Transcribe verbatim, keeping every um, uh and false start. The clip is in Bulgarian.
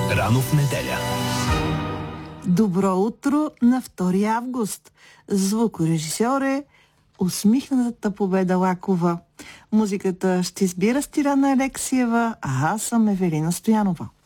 Рано в неделя. Добро утро на втори август. Звукорежисьор е усмихнатата Победа Лакова. Музиката ще избира Стирана Алексиева, а аз съм Евелина Стоянова.